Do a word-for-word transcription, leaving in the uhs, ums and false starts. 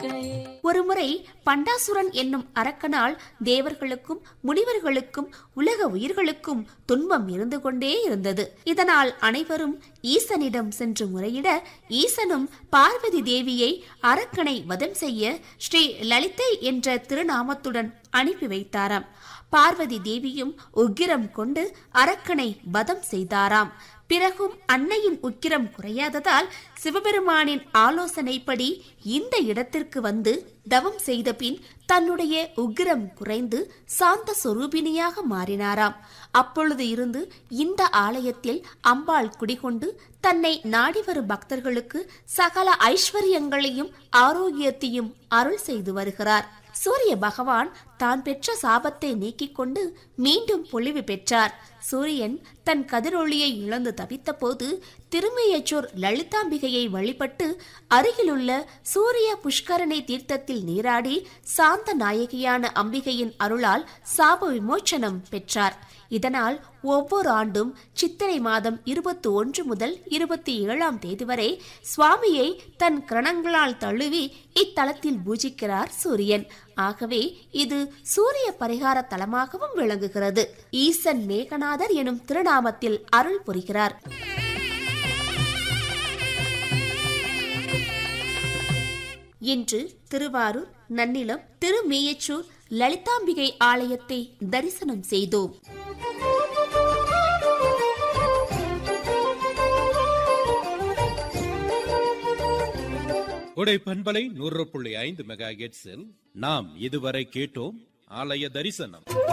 ஒருமுறை பண்டாசுரன் என்னும் அரக்கனால் தேவர்களுக்கும் முனிவர்களுக்கும் உலக உயிர்களுக்கும் துன்பம் இருந்து கொண்டே இருந்தது. இதனால் அனைவரும் ஈசனிடம் சென்று முறையிட ஈசனும் பார்வதி தேவியை அரக்கனை வதம் செய்ய ஸ்ரீ லலிதை என்ற திருநாமத்துடன் அனுப்பி வைத்தாராம். பார்வதி தேவியும் உக்கிரம் கொண்டு அரக்கனை வதம் செய்தாராம். பிறகும் அன்னையின் உக்கிரம் குறையாததால் சிவபெருமானின் ஆலோசனைப்படி இந்த இடத்திற்கு வந்து தவம் செய்த பின் தன்னுடைய உக்கிரம் குறைந்து சாந்த சொரூபினியாக மாறினாராம். அப்பொழுது இருந்து இந்த ஆலயத்தில் அம்பாள் குடிகொண்டு தன்னை நாடி வரும் பக்தர்களுக்கு சகல ஐஸ்வர்யங்களையும் ஆரோக்கியத்தையும் அருள் செய்து வருகிறார். சூரிய பகவான் தான் பெற்ற சாபத்தை நீக்கிக் கொண்டு மீண்டும் பொலிவு பெற்றார். சூரியன் தன் கதிரொளியை இழந்து தவித்த போது திருமையச்சூர் லலிதாம்பிகையை வழிபட்டு அருகிலுள்ள சூரிய புஷ்கரணை தீர்த்தத்தில் நீராடி சாந்த நாயகியான அம்பிகையின் அருளால் சாப விமோச்சனம் பெற்றார். இதனால் ஒவ்வொரு ஆண்டும் சித்திரை மாதம் இருபத்தி ஒன்று முதல் இருபத்தி ஏழாம் தேதி வரை சுவாமியை தன் கிரணங்களால் தழுவி இத்தலத்தில் பூஜிக்கிறார் சூரியன். ஆகவே இது சூரிய பரிகார தலமாகவும் விளங்குகிறது. ஈசன் மேகநாதர் எனும் திருநாமத்தில் அருள் புரிகிறார். இன்று திருவாரூர் நன்னிலம் திருமேயச்சூர் லலிதாம்பிகை ஆலயத்தை தரிசனம் செய்தோம். கொடை பண்பலை நூறு புள்ளி ஐந்து மெகா ஹெர்ட்ஸில் நாம் இதுவரை கேட்டோம் ஆலய தரிசனம்.